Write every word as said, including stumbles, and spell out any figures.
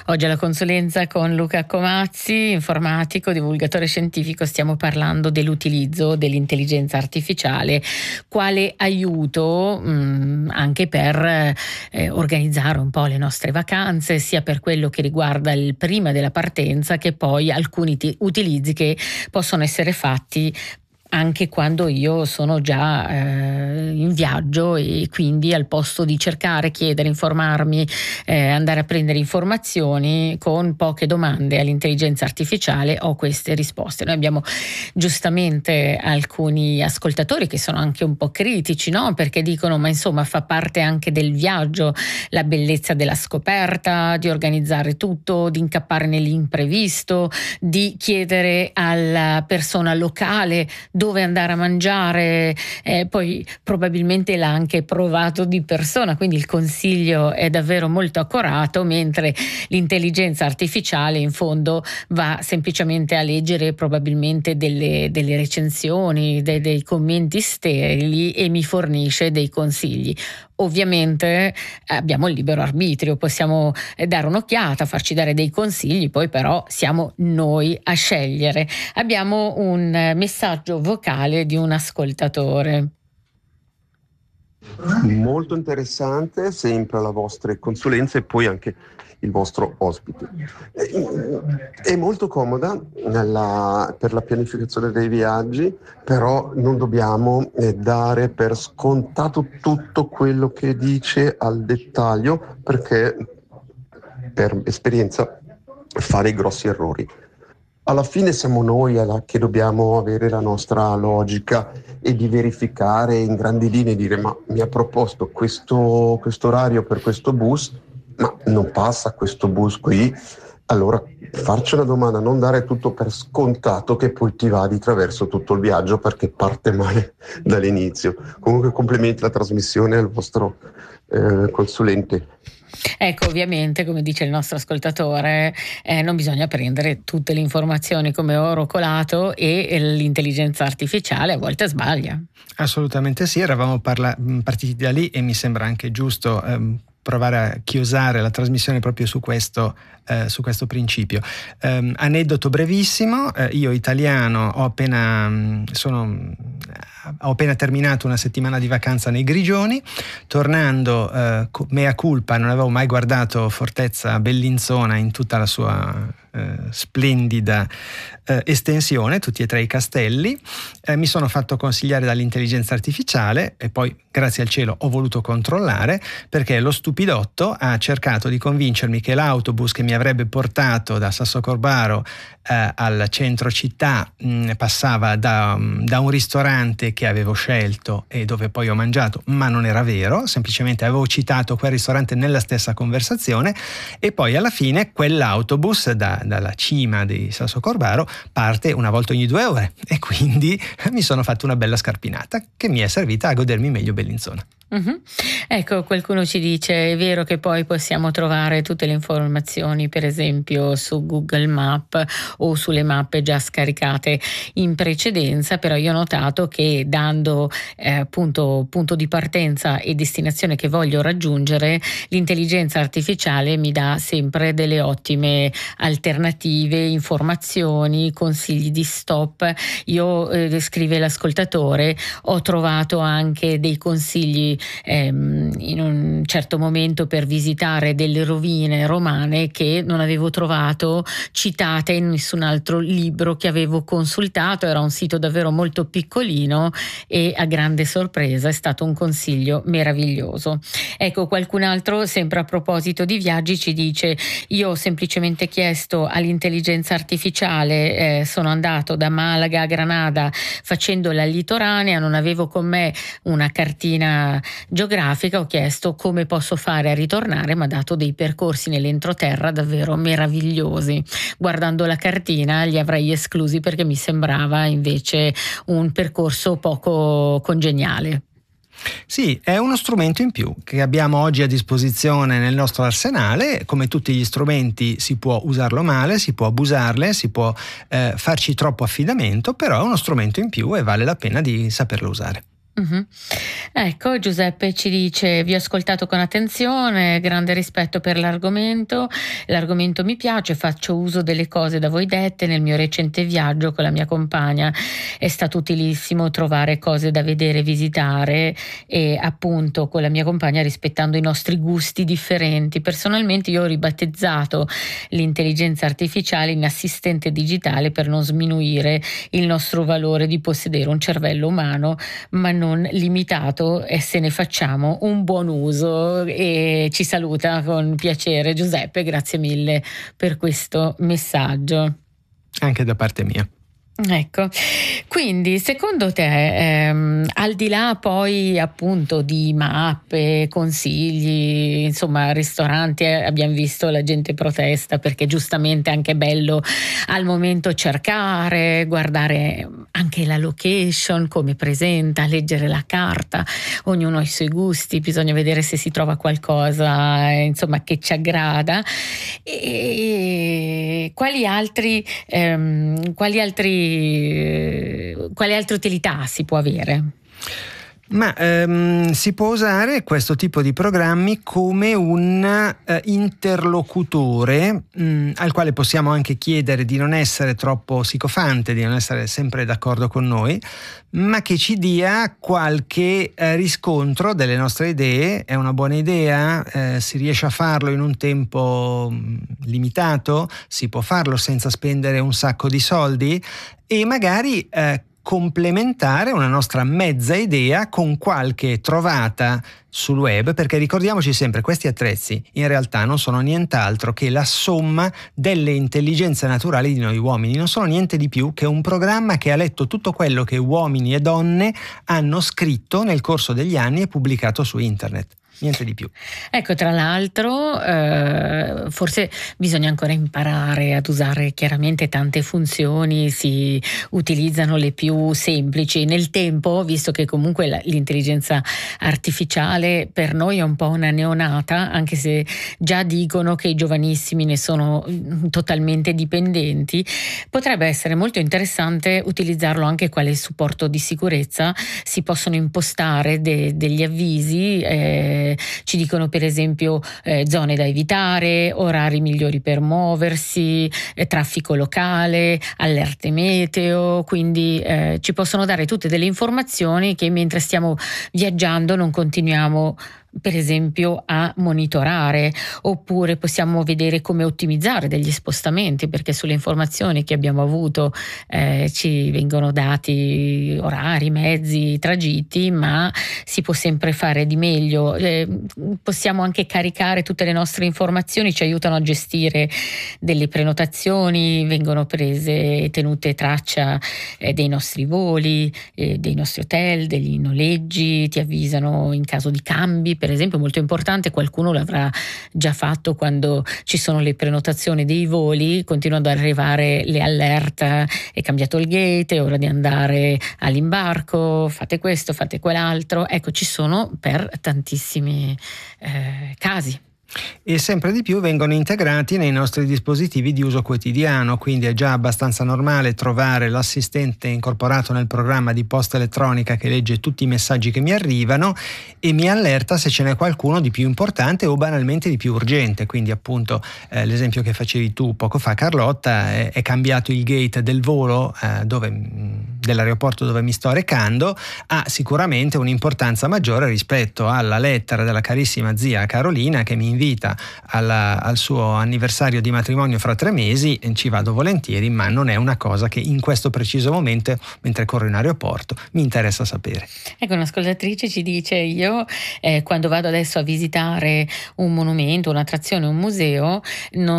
Oggi alla consulenza con Luca Comazzi, informatico, divulgatore scientifico, stiamo parlando dell'utilizzo dell'intelligenza artificiale, quale aiuto mh, anche per eh, organizzare un po' le nostre vacanze, sia per quello che riguarda il prima della partenza che poi alcuni t- utilizzi che possono essere fatti anche quando io sono già eh, in viaggio, e quindi al posto di cercare, chiedere, informarmi, eh, andare a prendere informazioni, con poche domande all'intelligenza artificiale ho queste risposte. Noi abbiamo giustamente alcuni ascoltatori che sono anche un po' critici, no? Perché dicono: ma insomma, fa parte anche del viaggio la bellezza della scoperta, di organizzare tutto, di incappare nell'imprevisto, di chiedere alla persona locale dove andare a mangiare, eh, poi probabilmente l'ha anche provato di persona, quindi il consiglio è davvero molto accurato, mentre l'intelligenza artificiale in fondo va semplicemente a leggere probabilmente delle, delle recensioni, dei, dei commenti sterili e mi fornisce dei consigli. Ovviamente abbiamo il libero arbitrio, possiamo dare un'occhiata, farci dare dei consigli, poi però siamo noi a scegliere. Abbiamo un messaggio vocale di un ascoltatore. Molto interessante sempre la vostra consulenza e poi anche il vostro ospite. È molto comoda nella, per la pianificazione dei viaggi, però non dobbiamo dare per scontato tutto quello che dice al dettaglio, perché per esperienza fa dei grossi errori. Alla fine siamo noi alla, che dobbiamo avere la nostra logica e di verificare in grandi linee, dire: ma mi ha proposto questo, questo orario per questo bus, ma non passa questo bus qui. Allora farci una domanda, non dare tutto per scontato che poi ti va di traverso tutto il viaggio perché parte male dall'inizio. Comunque complimenti la trasmissione al vostro eh, consulente. Ecco, ovviamente, come dice il nostro ascoltatore, eh, non bisogna prendere tutte le informazioni come oro colato, e l'intelligenza artificiale a volte sbaglia. Assolutamente sì, eravamo parla- partiti da lì e mi sembra anche giusto ehm, provare a chiusare la trasmissione proprio su questo, eh, su questo principio. Um, aneddoto brevissimo, eh, io italiano ho appena, mh, sono, ho appena terminato una settimana di vacanza nei Grigioni, tornando eh, mea culpa, non avevo mai guardato Fortezza Bellinzona in tutta la sua eh, splendida eh, estensione, tutti e tre i castelli. Eh, mi sono fatto consigliare dall'intelligenza artificiale e poi, grazie al cielo, ho voluto controllare, perché lo stupidotto ha cercato di convincermi che l'autobus che mi avrebbe portato da Sassocorbaro eh, al centro città mh, passava da, da un ristorante che avevo scelto e dove poi ho mangiato, ma non era vero, semplicemente avevo citato quel ristorante nella stessa conversazione, e poi alla fine quell'autobus da, dalla cima di Sassocorbaro parte una volta ogni due ore, e quindi mi sono fatto una bella scarpinata che mi è servita a godermi meglio Bellinzona. Uh-huh. Ecco, qualcuno ci dice: è vero che poi possiamo trovare tutte le informazioni per esempio su Google Map o sulle mappe già scaricate in precedenza, però io ho notato che dando eh, appunto punto di partenza e destinazione che voglio raggiungere, l'intelligenza artificiale mi dà sempre delle ottime alternative, informazioni, consigli di stop. Io, eh, scrive l'ascoltatore, ho trovato anche dei consigli Ehm, in un certo momento per visitare delle rovine romane che non avevo trovato citate in nessun altro libro che avevo consultato. Era un sito davvero molto piccolino e a grande sorpresa è stato un consiglio meraviglioso. Ecco, qualcun altro sempre a proposito di viaggi ci dice: io ho semplicemente chiesto all'intelligenza artificiale, eh, sono andato da Malaga a Granada facendo la litoranea, non avevo con me una cartina geografica, ho chiesto come posso fare a ritornare, mi ha dato dei percorsi nell'entroterra davvero meravigliosi. Guardando la cartina li avrei esclusi perché mi sembrava invece un percorso poco congeniale. Sì, è uno strumento in più che abbiamo oggi a disposizione nel nostro arsenale. Come tutti gli strumenti si può usarlo male, si può abusarle, si può eh, farci troppo affidamento, però è uno strumento in più e vale la pena di saperlo usare. Uh-huh. Ecco, Giuseppe ci dice: vi ho ascoltato con attenzione, grande rispetto per l'argomento, l'argomento mi piace, faccio uso delle cose da voi dette nel mio recente viaggio con la mia compagna, è stato utilissimo trovare cose da vedere, visitare e appunto con la mia compagna rispettando i nostri gusti differenti. Personalmente io ho ribattezzato l'intelligenza artificiale in assistente digitale per non sminuire il nostro valore di possedere un cervello umano, ma non limitato, e se ne facciamo un buon uso. E ci saluta con piacere Giuseppe, grazie mille per questo messaggio. Anche da parte mia. Ecco, quindi secondo te, ehm, al di là poi appunto di mappe, consigli, insomma ristoranti, eh, abbiamo visto la gente protesta perché giustamente è anche bello al momento cercare, guardare anche la location, come presenta, leggere la carta, ognuno ha i suoi gusti, bisogna vedere se si trova qualcosa eh, insomma che ci aggrada. E quali altri, ehm, quali altri quale altra utilità si può avere? Ma ehm, si può usare questo tipo di programmi come un eh, interlocutore mh, al quale possiamo anche chiedere di non essere troppo sicofante, di non essere sempre d'accordo con noi, ma che ci dia qualche eh, riscontro delle nostre idee. È una buona idea? Eh, si riesce a farlo in un tempo mh, limitato? Si può farlo senza spendere un sacco di soldi? E magari eh, complementare una nostra mezza idea con qualche trovata sul web, perché ricordiamoci sempre, questi attrezzi in realtà non sono nient'altro che la somma delle intelligenze naturali di noi uomini, non sono niente di più che un programma che ha letto tutto quello che uomini e donne hanno scritto nel corso degli anni e pubblicato su internet. Niente di più. Ecco, tra l'altro eh, forse bisogna ancora imparare ad usare chiaramente tante funzioni, si utilizzano le più semplici. Nel tempo, visto che comunque la, l'intelligenza artificiale per noi è un po' una neonata, anche se già dicono che i giovanissimi ne sono totalmente dipendenti, potrebbe essere molto interessante utilizzarlo anche quale supporto di sicurezza. Si possono impostare de, degli avvisi, eh, ci dicono per esempio eh, zone da evitare, orari migliori per muoversi, eh, traffico locale, allerte meteo, quindi eh, ci possono dare tutte delle informazioni che mentre stiamo viaggiando non continuiamo per esempio a monitorare, oppure possiamo vedere come ottimizzare degli spostamenti, perché sulle informazioni che abbiamo avuto eh, ci vengono dati orari, mezzi, tragitti, ma si può sempre fare di meglio. Eh, possiamo anche caricare tutte le nostre informazioni, ci aiutano a gestire delle prenotazioni, vengono prese e tenute traccia eh, dei nostri voli, eh, dei nostri hotel, degli noleggi, ti avvisano in caso di cambi. Per esempio, molto importante, qualcuno l'avrà già fatto quando ci sono le prenotazioni dei voli, continuano ad arrivare le allerte: è cambiato il gate, è ora di andare all'imbarco, fate questo, fate quell'altro. Ecco, ci sono per tantissimi eh, casi. E sempre di più vengono integrati nei nostri dispositivi di uso quotidiano, quindi è già abbastanza normale trovare l'assistente incorporato nel programma di posta elettronica che legge tutti i messaggi che mi arrivano e mi allerta se ce n'è qualcuno di più importante o banalmente di più urgente. Quindi appunto eh, l'esempio che facevi tu poco fa, Carlotta, è, è cambiato il gate del volo eh, dove, dell'aeroporto dove mi sto recando, ha sicuramente un'importanza maggiore rispetto alla lettera della carissima zia Carolina che mi invita alla, al suo anniversario di matrimonio fra tre mesi. Ci vado volentieri, ma non è una cosa che in questo preciso momento, mentre corro in aeroporto, mi interessa sapere. Ecco, un'ascoltatrice ci dice: io eh, quando vado adesso a visitare un monumento, un'attrazione, un museo, non